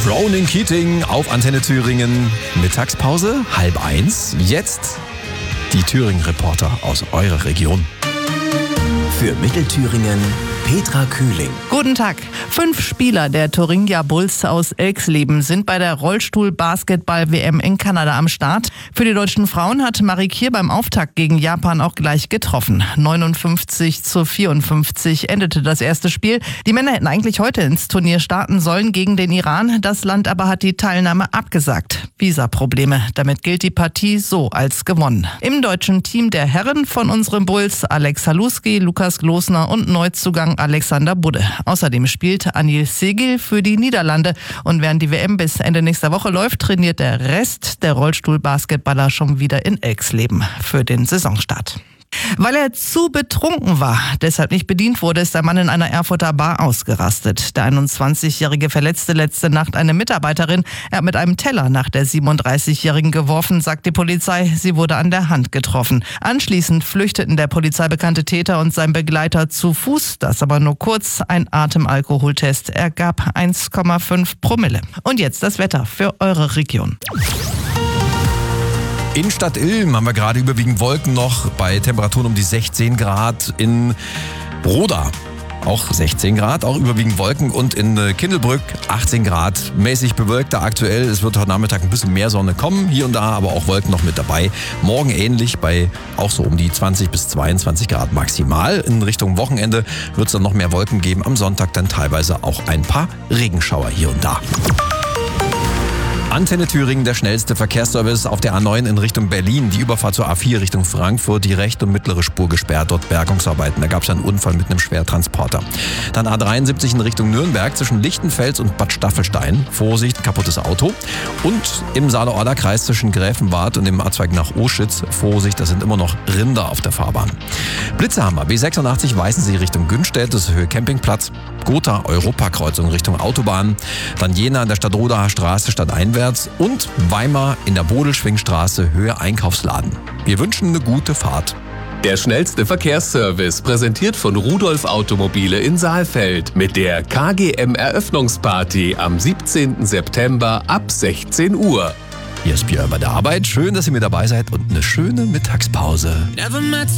Ronan Keating auf Antenne Thüringen. Mittagspause, 12:30. Jetzt die Thüringen-Reporter aus eurer Region. Für Mittelthüringen Petra Kühling. Guten Tag. 5 Spieler der Thuringia Bulls aus Elxleben sind bei der Rollstuhl-Basketball-WM in Kanada am Start. Für die deutschen Frauen hat Marie Kier beim Auftakt gegen Japan auch gleich getroffen. 59-54 endete das erste Spiel. Die Männer hätten eigentlich heute ins Turnier starten sollen gegen den Iran. Das Land aber hat die Teilnahme abgesagt. Visa-Probleme. Damit gilt die Partie so als gewonnen. Im deutschen Team der Herren von unseren Bulls Alex Haluski, Lukas Glosner und Neuzugang Alexander Budde. Außerdem spielt Anil Segil für die Niederlande. Und während die WM bis Ende nächster Woche läuft, trainiert der Rest der Rollstuhl-Basketballer schon wieder in Elxleben für den Saisonstart. Weil er zu betrunken war, deshalb nicht bedient wurde, ist der Mann in einer Erfurter Bar ausgerastet. Der 21-Jährige verletzte letzte Nacht eine Mitarbeiterin. Er hat mit einem Teller nach der 37-Jährigen geworfen, sagt die Polizei. Sie wurde an der Hand getroffen. Anschließend flüchteten der Polizei bekannte Täter und sein Begleiter zu Fuß. Das aber nur kurz. Ein Atemalkoholtest ergab 1,5 Promille. Und jetzt das Wetter für eure Region. In Stadt Ilm haben wir gerade überwiegend Wolken noch bei Temperaturen um die 16 Grad. In Broda auch 16 Grad, auch überwiegend Wolken. Und in Kindelbrück 18 Grad, mäßig bewölkt da aktuell. Es wird heute Nachmittag ein bisschen mehr Sonne kommen, hier und da, aber auch Wolken noch mit dabei. Morgen ähnlich bei auch so um die 20 bis 22 Grad maximal. In Richtung Wochenende wird es dann noch mehr Wolken geben. Am Sonntag dann teilweise auch ein paar Regenschauer hier und da. Antenne Thüringen, der schnellste Verkehrsservice auf der A9 in Richtung Berlin. Die Überfahrt zur A4 Richtung Frankfurt, die rechte und mittlere Spur gesperrt, dort Bergungsarbeiten. Da gab es einen Unfall mit einem Schwertransporter. Dann A73 in Richtung Nürnberg zwischen Lichtenfels und Bad Staffelstein. Vorsicht, kaputtes Auto. Und im Saale-Orla-Kreis zwischen Gräfenwart und dem A-Zweig nach Oschitz. Vorsicht, da sind immer noch Rinder auf der Fahrbahn. Blitzerhammer, B86 Weißensee Richtung Günstedt, das ist Höhe Campingplatz. Gotha, Europakreuzung Richtung Autobahn. Dann Jena an der Stadtrodaer Straße stadteinwärts. Und Weimar in der Bodelschwingstraße Höhe Einkaufsladen. Wir wünschen eine gute Fahrt. Der schnellste Verkehrsservice, präsentiert von Rudolf Automobile in Saalfeld mit der KGM-Eröffnungsparty am 17. September ab 16 Uhr. Hier ist Björn bei der Arbeit. Schön, dass ihr mit dabei seid und eine schöne Mittagspause.